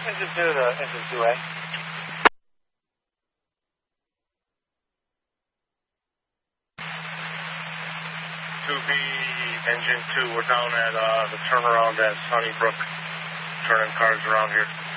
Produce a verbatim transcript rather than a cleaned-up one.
Engine two to engine two A. two B, engine two, we're down at uh, the turnaround at Sunnybrook, turning cars around here.